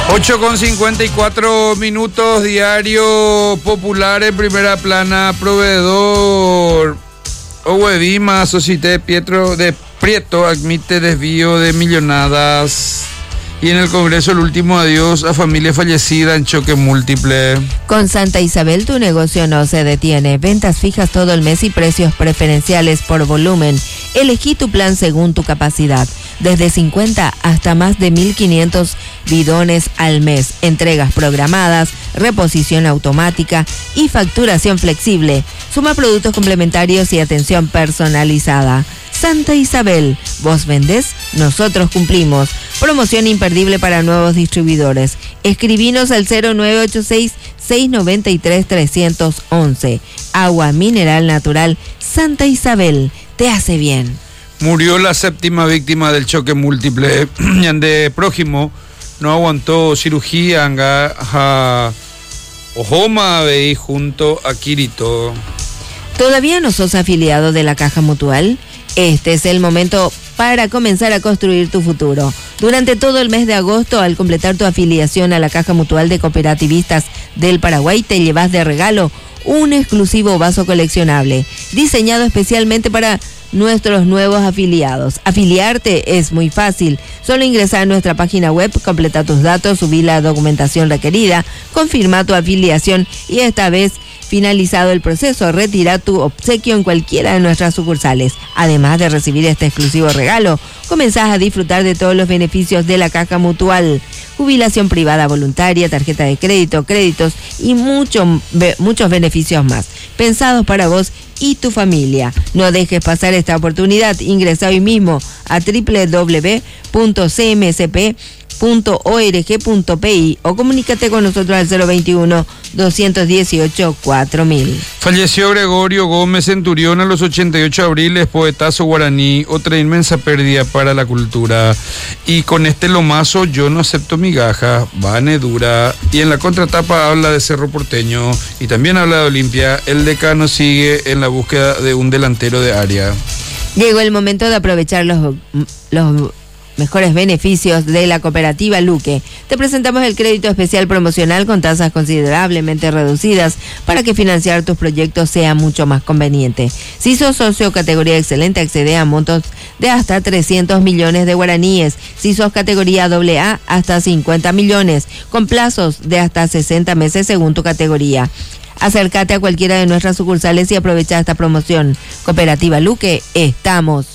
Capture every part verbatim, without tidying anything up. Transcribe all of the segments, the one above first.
ocho con cincuenta y cuatro minutos, Diario Popular en primera plana, proveedor Oguedima, Societe Pietro de Prieto admite desvío de millonadas. Y en el Congreso el último adiós a familia fallecida en choque múltiple. Con Santa Isabel tu negocio no se detiene. Ventas fijas todo el mes y precios preferenciales por volumen. Elegí tu plan según tu capacidad. Desde cincuenta hasta más de mil quinientos bidones al mes. Entregas programadas, reposición automática y facturación flexible. Suma productos complementarios y atención personalizada. Santa Isabel, vos vendés, nosotros cumplimos. Promoción imperdible para nuevos distribuidores. Escribinos al cero nueve ocho seis, seis nueve tres, tres uno uno. Agua mineral natural Santa Isabel, te hace bien. Murió la séptima víctima del choque múltiple. De prójimo no aguantó cirugía anga a Ojoma veí junto a Quirito. ¿Todavía no sos afiliado de la Caja Mutual? Este es el momento para comenzar a construir tu futuro. Durante todo el mes de agosto, al completar tu afiliación a la Caja Mutual de Cooperativistas del Paraguay, te llevas de regalo un exclusivo vaso coleccionable, diseñado especialmente para nuestros nuevos afiliados. Afiliarte es muy fácil. Solo ingresa a nuestra página web, completa tus datos, subí la documentación requerida, confirma tu afiliación y esta vez, finalizado el proceso, retira tu obsequio en cualquiera de nuestras sucursales. Además de recibir este exclusivo regalo, comenzás a disfrutar de todos los beneficios de la Caja Mutual. Jubilación privada voluntaria, tarjeta de crédito, créditos y mucho, be, muchos beneficios más, pensados para vos y tu familia. No dejes pasar esta oportunidad. Ingresa hoy mismo a doble u doble u doble u punto c m s p punto org punto p i o comunícate con nosotros al cero veintiuno, doscientos dieciocho, cuatro mil. Falleció Gregorio Gómez Centurión a los ochenta y ocho abriles, poetazo guaraní, otra inmensa pérdida para la cultura. Y con este lomazo yo no acepto migaja, Vane Dura. Y en la contratapa habla de Cerro Porteño y también habla de Olimpia. El decano sigue en la búsqueda de un delantero de área. Llegó el momento de aprovechar los... los mejores beneficios de la cooperativa Luque. Te presentamos el crédito especial promocional con tasas considerablemente reducidas para que financiar tus proyectos sea mucho más conveniente. Si sos socio categoría excelente, accede a montos de hasta trescientos millones de guaraníes. Si sos categoría doble A, hasta cincuenta millones, con plazos de hasta sesenta meses según tu categoría. Acércate a cualquiera de nuestras sucursales y aprovecha esta promoción. Cooperativa Luque, estamos.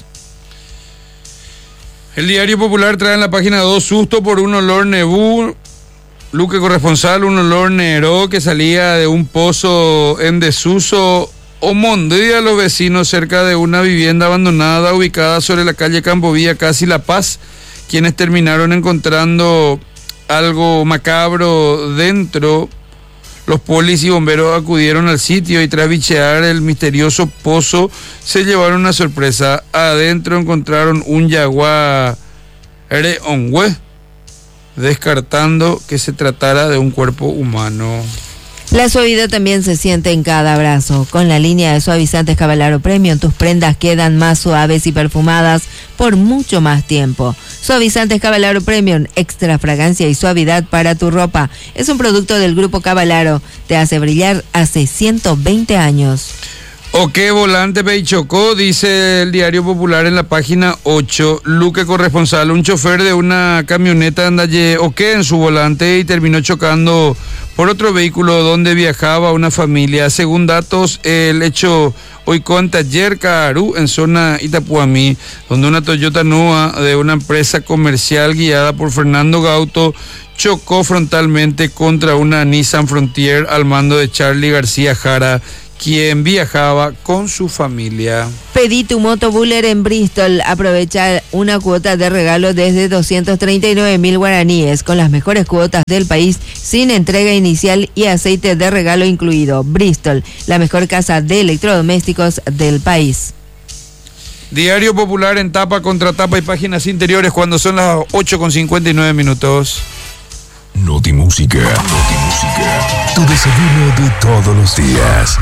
El Diario Popular trae en la página dos susto por un olor nebú. Luque corresponsal, un olor negro que salía de un pozo en desuso. Omondía a los vecinos cerca de una vivienda abandonada ubicada sobre la calle Campovía, casi La Paz, quienes terminaron encontrando algo macabro dentro. Los polis y bomberos acudieron al sitio y tras bichear el misterioso pozo se llevaron una sorpresa. Adentro encontraron un jaguar ongue, descartando que se tratara de un cuerpo humano. La suavidad también se siente en cada abrazo. Con la línea de suavizantes Cavalaro Premium, tus prendas quedan más suaves y perfumadas por mucho más tiempo. Suavizantes Cavalaro Premium, extra fragancia y suavidad para tu ropa. Es un producto del Grupo Cavalaro. Te hace brillar hace ciento veinte años. O qué volante Peichocó, dice el Diario Popular en la página ocho. Luque corresponsal, un chofer de una camioneta andalle o qué en su volante y terminó chocando por otro vehículo donde viajaba una familia. Según datos, el hecho hoy con Taller Caarú en zona Itapuamí, donde una Toyota Nova de una empresa comercial guiada por Fernando Gauto chocó frontalmente contra una Nissan Frontier al mando de Charlie García Jara, quien viajaba con su familia. Pedí tu moto Buller en Bristol. Aprovecha una cuota de regalo desde doscientos treinta y nueve mil guaraníes con las mejores cuotas del país sin entrega inicial y aceite de regalo incluido. Bristol, la mejor casa de electrodomésticos del país. Diario Popular en tapa, contratapa y páginas interiores cuando son las ocho con cincuenta y nueve minutos. Notimúsica, Notimúsica, tu desayuno de todos los días.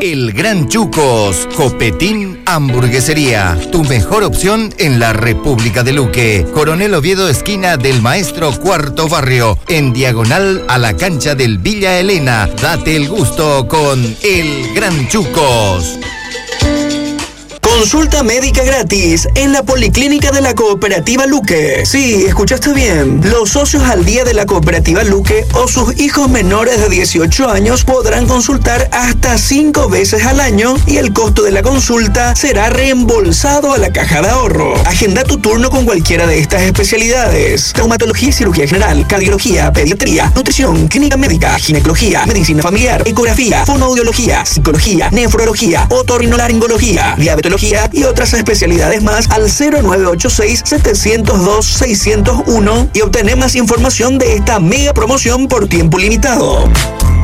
El Gran Chucos, Copetín Hamburguesería. Tu mejor opción en la República de Luque. Coronel Oviedo, esquina del Maestro, Cuarto Barrio. En diagonal a la cancha del Villa Elena. Date el gusto con El Gran Chucos. Consulta médica gratis en la Policlínica de la Cooperativa Luque. Sí, escuchaste bien. Los socios al día de la Cooperativa Luque o sus hijos menores de dieciocho años podrán consultar hasta cinco veces al año y el costo de la consulta será reembolsado a la caja de ahorro. Agenda tu turno con cualquiera de estas especialidades: traumatología y cirugía general, cardiología, pediatría, nutrición, clínica médica, ginecología, medicina familiar, ecografía, fonoaudiología, psicología, nefrología, otorrinolaringología, diabetología y otras especialidades más al cero nueve ocho seis, siete cero dos, seis cero uno y obtener más información de esta mega promoción por tiempo limitado.